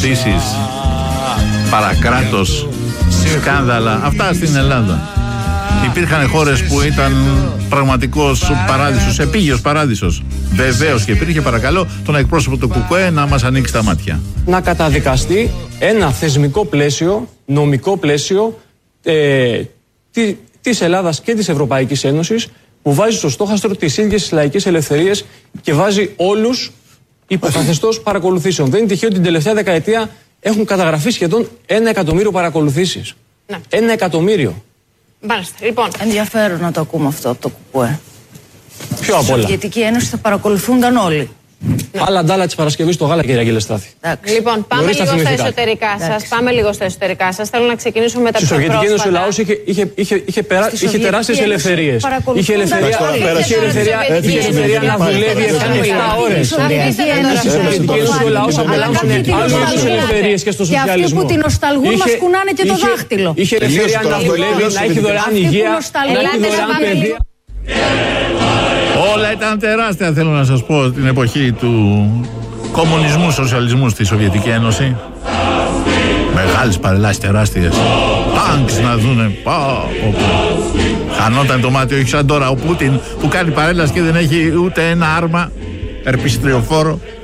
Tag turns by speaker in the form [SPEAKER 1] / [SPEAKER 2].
[SPEAKER 1] κατακρατήσεις, παρακράτος, σκάνδαλα. Αυτά στην Ελλάδα. Υπήρχαν χώρες που ήταν πραγματικός παράδεισος, επίγειος παράδεισος. Βεβαίως και υπήρχε, παρακαλώ, τον εκπρόσωπο του ΚΚΕ να μας ανοίξει τα μάτια.
[SPEAKER 2] Να καταδικαστεί ένα θεσμικό πλαίσιο, νομικό πλαίσιο της Ελλάδας και της Ευρωπαϊκής Ένωσης, που βάζει στο στόχαστρο τις ίδιες τις λαϊκές ελευθερίες και βάζει όλους υποκαθεστώς παρακολουθήσεων. Δεν είναι τυχαίο ότι την τελευταία δεκαετία έχουν καταγραφεί σχεδόν 1 εκατομμύριο παρακολουθήσεις. Ναι. 1 εκατομμύριο.
[SPEAKER 3] Μάλιστα. Λοιπόν,
[SPEAKER 4] ενδιαφέρον να το ακούμε αυτό από το ΚΚΕ.
[SPEAKER 2] Ποιο απ' όλα?
[SPEAKER 4] Στη Σοβιετική Ένωση θα παρακολουθούνταν όλοι.
[SPEAKER 2] Άλλα ντάλα της Παρασκευής στο γάλα, κυρία Αγγελεστάθη.
[SPEAKER 3] Λοιπόν, πάμε λίγο στα εσωτερικά σας. Πάμε λίγο στα εσωτερικά σας. Θέλω να ξεκινήσουμε με τα πιο πρόσφατα. Στη Σοβιετική Ένωση ο λαός είχε τεράστιες ελευθερίες. Είχε ελευθερία να δουλεύει 7 ώρες. Στη Σοβιετική Ένωση ο λαός απολάμβανε άλλες ελευθερίες και στο σοσιαλισμό.
[SPEAKER 4] Και αυτοί που την νοσταλγούν μας κουνάνε και το δάχτυλο.
[SPEAKER 2] Είχε ελευθερία να δουλεύει, να έχει δωρεάν υγεία, να έχει δωρεάν παιδεία.
[SPEAKER 1] Όλα ήταν τεράστια, θέλω να σας πω, την εποχή του κομμουνισμού, σοσιαλισμού στη Σοβιετική Ένωση. Μεγάλες παρελάσεις τεράστιες. Τάγκς να δούνε. Χανόταν το μάτι, όχι σαν τώρα ο Πούτιν που κάνει παρέλαση και δεν έχει ούτε ένα άρμα ερπιστριοφόρο.